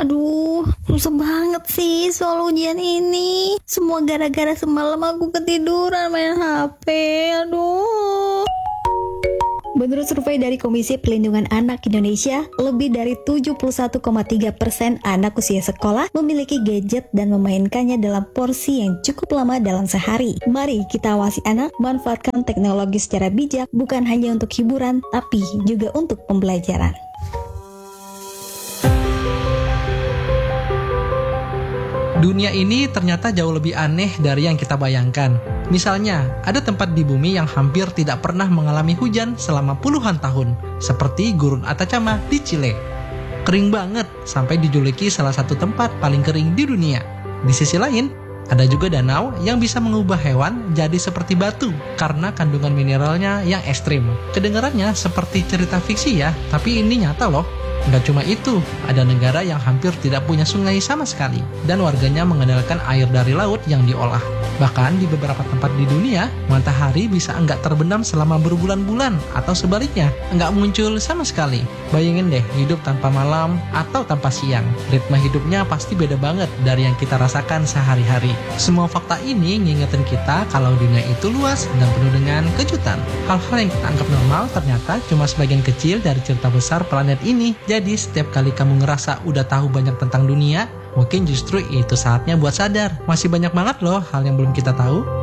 Aduh, susah banget sih soal ujian ini. Semua gara-gara semalam aku ketiduran main HP. Aduh. Menurut survei dari Komisi Perlindungan Anak Indonesia, lebih dari 71,3% anak usia sekolah memiliki gadget dan memainkannya dalam porsi yang cukup lama dalam sehari. Mari kita awasi anak manfaatkan teknologi secara bijak, bukan hanya untuk hiburan, tapi juga untuk pembelajaran. Dunia ini ternyata jauh lebih aneh dari yang kita bayangkan. Misalnya, ada tempat di bumi yang hampir tidak pernah mengalami hujan selama puluhan tahun, seperti Gurun Atacama di Chile. Kering banget, sampai dijuluki salah satu tempat paling kering di dunia. Di sisi lain, ada juga danau yang bisa mengubah hewan jadi seperti batu karena kandungan mineralnya yang ekstrim. Kedengarannya seperti cerita fiksi ya, tapi ini nyata loh. Nggak cuma itu, ada negara yang hampir tidak punya sungai sama sekali, dan warganya mengandalkan air dari laut yang diolah. Bahkan di beberapa tempat di dunia, matahari bisa nggak terbenam selama berbulan-bulan, atau sebaliknya, nggak muncul sama sekali. Bayangin deh, hidup tanpa malam atau tanpa siang. Ritme hidupnya pasti beda banget dari yang kita rasakan sehari-hari. Semua fakta ini ngingetin kita kalau dunia itu luas dan penuh dengan kejutan. Hal-hal yang kita anggap normal ternyata cuma sebagian kecil dari cerita besar planet ini. Jadi setiap kali kamu ngerasa udah tahu banyak tentang dunia, mungkin justru itu saatnya buat sadar. Masih banyak banget loh hal yang belum kita tahu.